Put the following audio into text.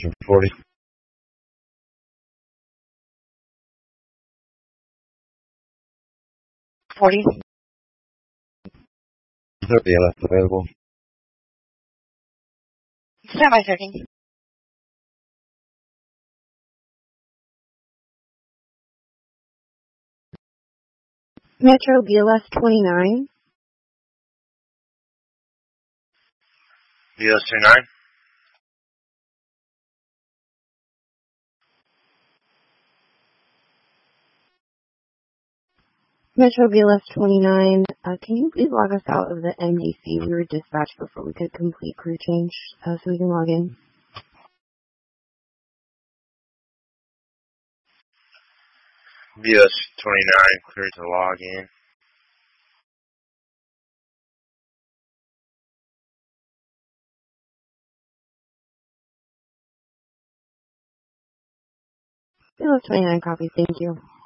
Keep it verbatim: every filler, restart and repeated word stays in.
forty. forty. thirty left available. Stand by thirty. Metro B L S twenty-nine. B L S twenty-nine. Metro B L S twenty-nine, uh, can you please log us out of the M D C? We were dispatched before we could complete crew change, uh, so we can log in. B L S twenty-nine, clear to log in. B L S twenty-nine, copy, thank you.